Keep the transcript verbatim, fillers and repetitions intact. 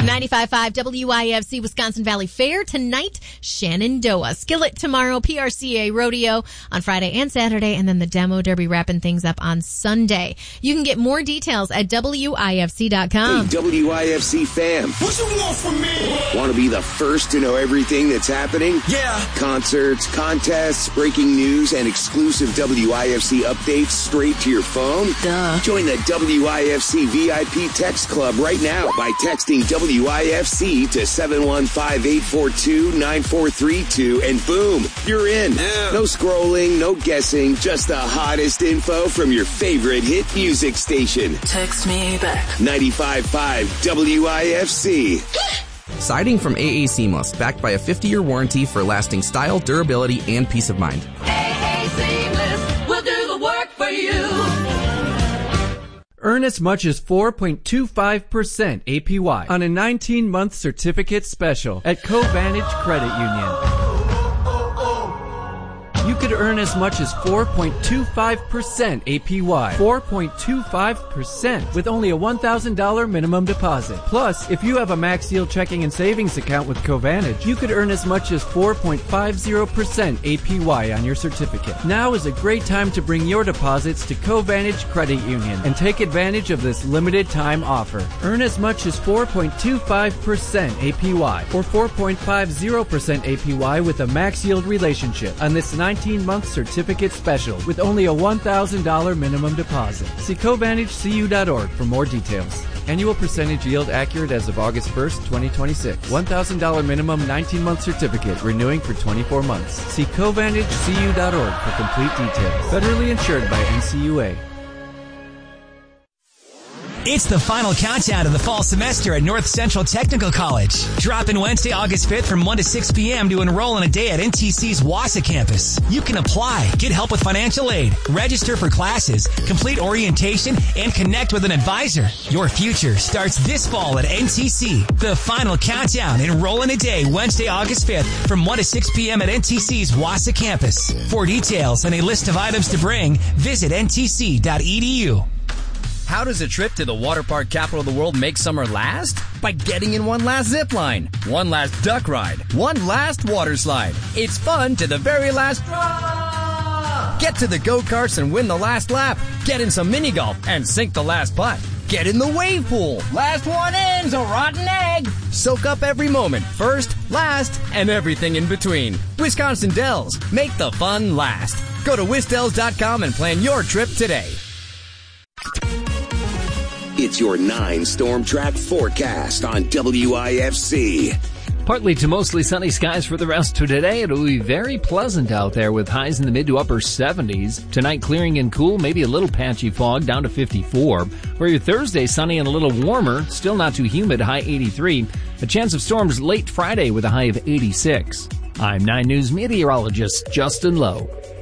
ninety-five point five W I F C Wisconsin Valley Fair tonight, Shenandoah. Skillet tomorrow, P R C A Rodeo on Friday and Saturday, and then the Demo Derby wrapping things up on Sunday. You can get more details at W I F C dot com. Hey, W I F C fam. What you want from me? Want to be the first to know everything that's happening? Yeah. Concerts, contests, breaking news, and exclusive W I F C updates straight to your phone? Duh. Join the W I F C V I P Text Club right now by texting W I F C to seven one five, eight four two, nine four three two, and boom, you're in. Yeah. No scrolling, no guessing, just the hottest info from your favorite hit music station. Text me back. ninety-five point five W I F C. Siding from A A Seamless, backed by a fifty-year warranty for lasting style, durability, and peace of mind. A A Seamless will do the work for you. Earn as much as four point two five percent A P Y on a nineteen-month certificate special at Covantage Credit Union. You could earn as much as four point two five percent A P Y. four point two five percent with only a one thousand dollars minimum deposit. Plus, if you have a Max Yield checking and savings account with Covantage, you could earn as much as four point five zero percent A P Y on your certificate. Now is a great time to bring your deposits to Covantage Credit Union and take advantage of this limited time offer. Earn as much as four point two five percent A P Y or four point five zero percent A P Y with a Max Yield relationship on this nineteen-month certificate special with only a one thousand dollars minimum deposit. See Covantage C U dot org for more details. Annual percentage yield accurate as of August first, twenty twenty-six. one thousand dollars minimum nineteen-month certificate renewing for twenty-four months. See Covantage C U dot org for complete details. Federally insured by N C U A. It's the final countdown to the fall semester at North Central Technical College. Drop in Wednesday, August fifth from one to six p.m. to enroll in a day at N T C's Wausau campus. You can apply, get help with financial aid, register for classes, complete orientation, and connect with an advisor. Your future starts this fall at N T C. The final countdown. Enroll in a day Wednesday, August fifth from one to six p.m. at N T C's Wausau campus. For details and a list of items to bring, visit N T C dot E D U. How does a trip to the water park capital of the world make summer last? By getting in one last zip line, one last duck ride, one last water slide. It's fun to the very last drop. Get to the go-karts and win the last lap. Get in some mini golf and sink the last putt. Get in the wave pool. Last one in's a rotten egg. Soak up every moment, first, last, and everything in between. Wisconsin Dells. Make the fun last. Go to wisdells dot com and plan your trip today. It's your nine storm track forecast on W I F C. Partly to mostly sunny skies for the rest of today. It'll be very pleasant out there with highs in the mid to upper seventies. Tonight clearing and cool, maybe a little patchy fog down to fifty-four. For your Thursday, sunny and a little warmer, still not too humid, high eighty-three. A chance of storms late Friday with a high of eighty-six. I'm nine News meteorologist Justin Lowe.